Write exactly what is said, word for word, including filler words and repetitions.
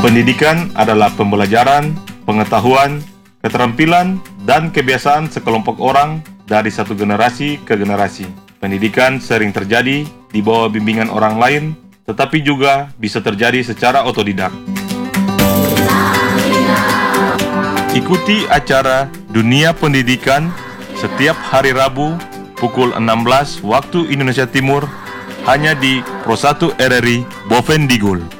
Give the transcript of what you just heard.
Pendidikan adalah pembelajaran, pengetahuan, keterampilan, dan kebiasaan sekelompok orang dari satu generasi ke generasi. Pendidikan sering terjadi di bawah bimbingan orang lain, tetapi juga bisa terjadi secara otodidak. Ikuti acara Dunia Pendidikan setiap hari Rabu pukul enam belas waktu Indonesia Timur hanya di Pro satu R R I Bovendigul.